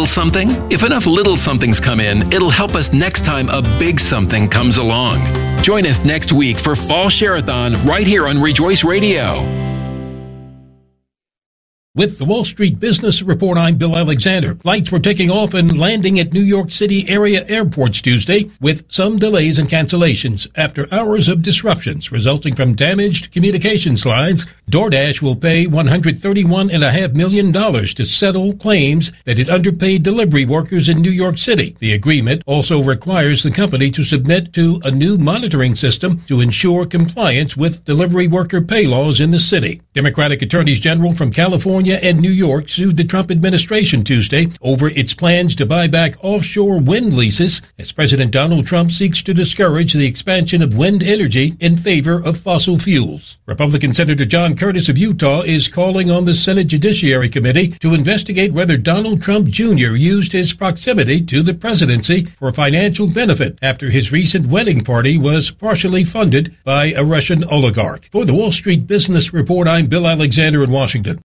little something? If enough little somethings come in, it'll help us next time a big something comes along. Join us next week for Fall Share-a-thon right here on Rejoice Radio. With the Wall Street Business Report, I'm Bill Alexander. Flights were taking off and landing at New York City area airports Tuesday, with some delays and cancellations after hours of disruptions resulting from damaged communications lines. DoorDash will pay $131.5 million to settle claims that it underpaid delivery workers in New York City. The agreement also requires the company to submit to a new monitoring system to ensure compliance with delivery worker pay laws in the city. Democratic attorneys general from California and New York sued the Trump administration Tuesday over its plans to buy back offshore wind leases as President Donald Trump seeks to discourage the expansion of wind energy in favor of fossil fuels. Republican Senator John Curtis of Utah is calling on the Senate Judiciary Committee to investigate whether Donald Trump Jr. used his proximity to the presidency for financial benefit after his recent wedding party was partially funded by a Russian oligarch. For the Wall Street Business Report, I'm Bill Alexander in Washington.